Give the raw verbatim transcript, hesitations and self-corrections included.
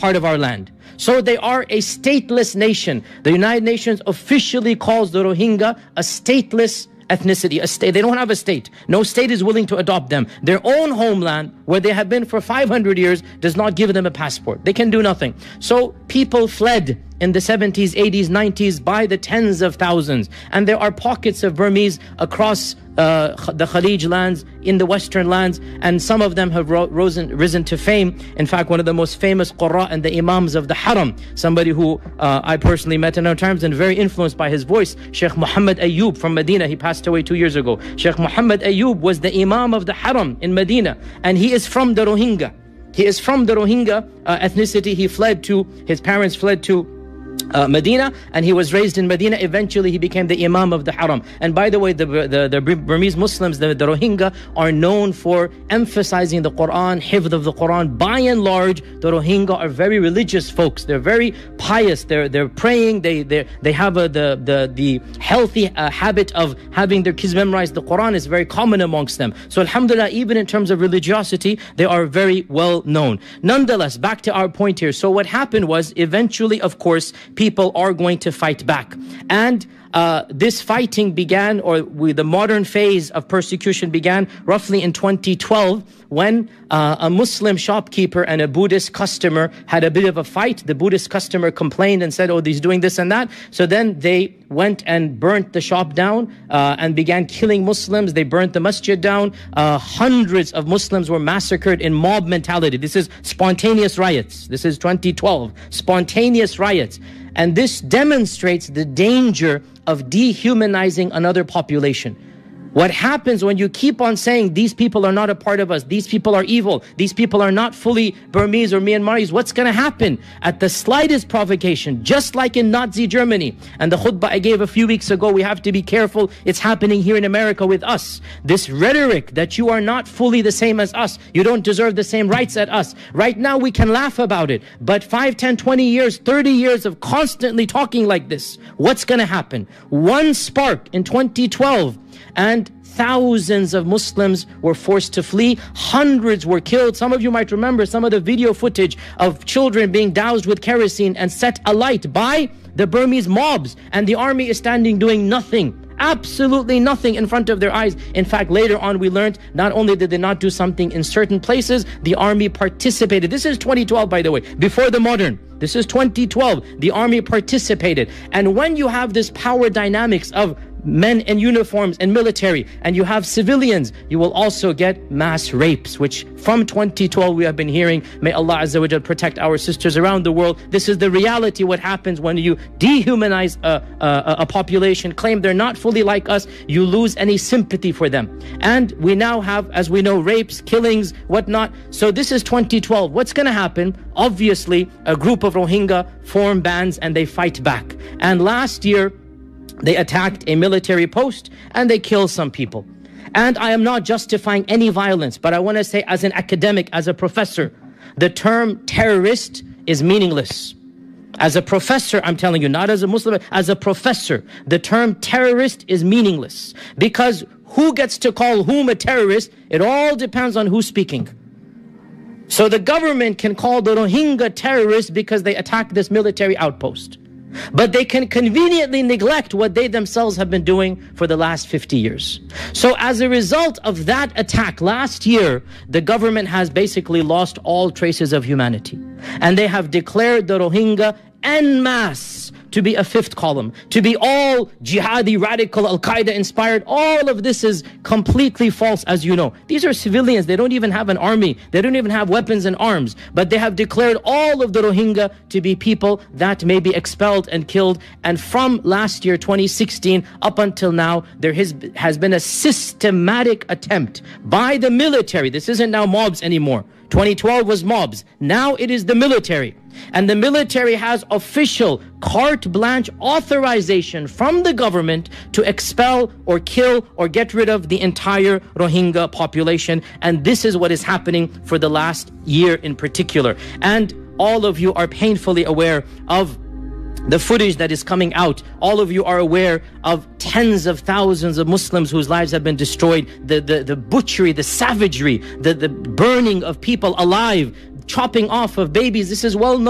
part of our land. So they are a stateless nation. The United Nations officially calls the Rohingya a stateless ethnicity, a state. They don't have a state. No state is willing to adopt them. Their own homeland, where they have been for five hundred years, does not give them a passport. They can do nothing. So people fled in the seventies, eighties, nineties by the tens of thousands. And there are pockets of Burmese across uh, the Khalij lands, in the western lands, and some of them have ro risen, risen to fame. In fact, one of the most famous Qurra and the Imams of the Haram, somebody who uh, I personally met in our times and very influenced by his voice, Sheikh Muhammad Ayyub from Medina. He passed away two years ago. Sheikh Muhammad Ayyub was the Imam of the Haram in Medina, and he is from the Rohingya. He is from the Rohingya uh, ethnicity. He fled to, his parents fled to Uh, Medina, and he was raised in Medina. Eventually he became the Imam of the Haram. And by the way, the, the, the Burmese Muslims, the, the Rohingya, are known for emphasizing the Quran, hifd of the Quran. By and large, the Rohingya are very religious folks. They're very pious. They're they're praying. They they they have a, the the the healthy uh, habit of having their kids memorize the Quran is very common amongst them. So alhamdulillah, even in terms of religiosity, they are very well known. Nonetheless, back to our point here. So what happened was, eventually, of course, people are going to fight back. And uh, this fighting began, or we, the modern phase of persecution began roughly in twenty twelve, when uh, a Muslim shopkeeper and a Buddhist customer had a bit of a fight. The Buddhist customer complained and said, oh, he's doing this and that. So then they went and burnt the shop down uh, and began killing Muslims. They burnt the masjid down. Uh, hundreds of Muslims were massacred in mob mentality. This is spontaneous riots. This is twenty twelve, spontaneous riots. And this demonstrates the danger of dehumanizing another population. What happens when you keep on saying these people are not a part of us, these people are evil, these people are not fully Burmese or Myanmaris, what's going to happen? At the slightest provocation, just like in Nazi Germany, and the khutbah I gave a few weeks ago, we have to be careful, it's happening here in America with us. This rhetoric that you are not fully the same as us, you don't deserve the same rights as us. Right now we can laugh about it, but five, ten, twenty years, thirty years of constantly talking like this, what's going to happen? One spark in twenty twelve, and thousands of Muslims were forced to flee. Hundreds were killed. Some of you might remember some of the video footage of children being doused with kerosene and set alight by the Burmese mobs, and the army is standing doing nothing. Absolutely nothing in front of their eyes. In fact, later on we learned not only did they not do something in certain places, the army participated. This is twenty twelve, by the way, before the modern. This is twenty twelve. The army participated. And when you have this power dynamics of men in uniforms and military, and you have civilians, you will also get mass rapes, which from twenty twelve we have been hearing. May Allah Azza wa Jal protect our sisters around the world. This is the reality, what happens when you dehumanize a, a, a population, claim they're not fully like us, you lose any sympathy for them. And we now have, as we know, rapes, killings, whatnot. So this is twenty twelve. What's going to happen? Obviously, a group of Rohingya form bands and they fight back. And last year, they attacked a military post and they killed some people. And I am not justifying any violence, but I want to say, as an academic, as a professor, the term terrorist is meaningless. As a professor, I'm telling you, not as a Muslim, as a professor, the term terrorist is meaningless. Because who gets to call whom a terrorist? It all depends on who's speaking. So the government can call the Rohingya terrorists because they attacked this military outpost. But they can conveniently neglect what they themselves have been doing for the last fifty years. So as a result of that attack last year, the government has basically lost all traces of humanity. And they have declared the Rohingya en masse to be a fifth column, to be all jihadi, radical, Al-Qaeda inspired. All of this is completely false, as you know. These are civilians. They don't even have an army. They don't even have weapons and arms. But they have declared all of the Rohingya to be people that may be expelled and killed. And from last year, twenty sixteen, up until now, there has, has been a systematic attempt by the military. This isn't now mobs anymore. twenty twelve was mobs. Now it is the military. And the military has official carte blanche authorization from the government to expel or kill or get rid of the entire Rohingya population. And this is what is happening for the last year in particular. And all of you are painfully aware of the footage that is coming out. All of you are aware of tens of thousands of Muslims whose lives have been destroyed, the, the, the butchery, the savagery, the, the burning of people alive, chopping off of babies. This is well known.